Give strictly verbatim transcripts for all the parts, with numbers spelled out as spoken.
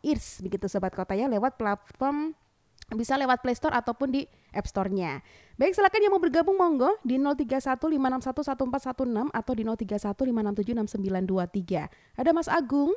Ears begitu Sobat Kota ya, lewat platform bisa lewat Play Store ataupun di App Store-nya. Baik, silakan yang mau bergabung monggo di nol tiga satu lima enam satu satu empat satu enam atau di nol tiga satu lima enam tujuh enam sembilan dua tiga. Ada Mas Agung.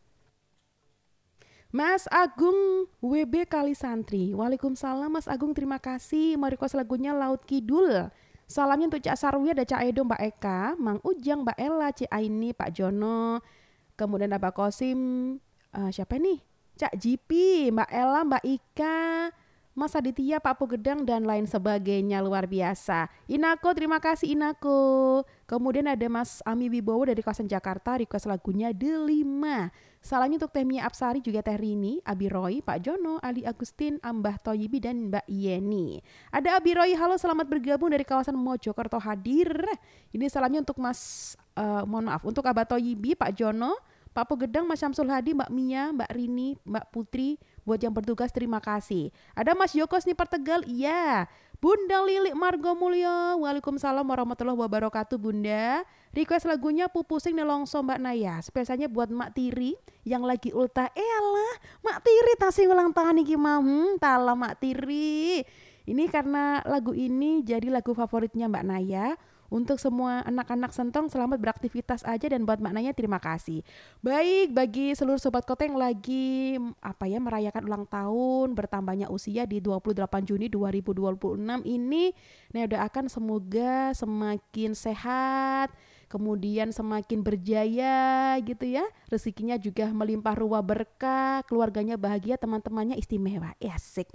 Mas Agung W B Kali Santri. Waalaikumsalam Mas Agung, terima kasih. Mau request lagunya Laut Kidul. Salamnya untuk Cak Sarwi, ada Cak Edo, Mbak Eka, Mang Ujang, Mbak Ella, Cik Aini, Pak Jono. Kemudian ada Pak Kosim, uh, siapa nih? Cak Jipi, Mbak Ella, Mbak Ika, Mas Aditya, Pak Pugedang, dan lain sebagainya. Luar biasa. Inako, terima kasih Inako. Kemudian ada Mas Ami Wibowo dari kawasan Jakarta, request lagunya Delima. Salamnya untuk Teh Mia Apsari, juga Teh Rini, Abi Roy, Pak Jono, Ali Agustin, Ambah Toyibi, dan Mbak Yeni. Ada Abi Roy, halo, selamat bergabung dari kawasan Mojokerto hadir. Ini salamnya untuk Mas, uh, mohon maaf, untuk Abah Toyibi, Pak Jono, Pak Pugedang, Mas Syamsul Hadi, Mbak Mia, Mbak Rini, Mbak Putri, buat yang bertugas terima kasih. Ada Mas Yoko Sniper Tegal, iya. Bunda Lilik Margo Mulyo, waalaikumsalam warahmatullahi wabarakatuh Bunda. Request lagunya Pupusing Nelongso Mbak Naya, spesialnya buat Mak Tiri yang lagi ulta. Elah, Mak Tiri tasih ulang tahun iki mah. Hmm, tala Mak Tiri. Ini karena lagu ini jadi lagu favoritnya Mbak Naya. Untuk semua anak-anak Sentong, selamat beraktivitas aja, dan buat maknanya terima kasih. Baik, bagi seluruh Sobat Kota yang lagi apa ya merayakan ulang tahun, bertambahnya usia di dua puluh delapan Juni dua ribu dua puluh enam ini, nah doakan semoga semakin sehat, kemudian semakin berjaya gitu ya, rezekinya juga melimpah ruah berkah, keluarganya bahagia, teman-temannya istimewa. Asik.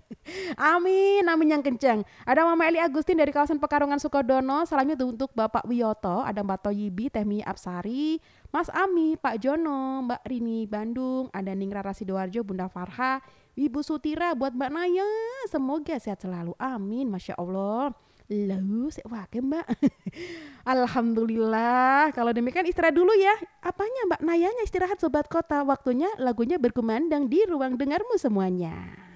Amin, amin yang kencang. Ada Mama Eli Agustin dari kawasan Pekarungan Sukodono. Salamnya untuk Bapak Wiyoto, ada Mbak Toyibi, Teh Mia Apsari, Mas Ami, Pak Jono, Mbak Rini Bandung, ada Ningra Sidoarjo, Bunda Farha, Ibu Sutira, buat Mbak Naya. Semoga sehat selalu. Amin, Masya Allah. Lalu sewake Mbak. Alhamdulillah. Kalau demikian istirahat dulu ya. Apanya Mbak Nayanya istirahat Sobat Kota. Waktunya lagunya berkumandang di ruang dengarmu semuanya.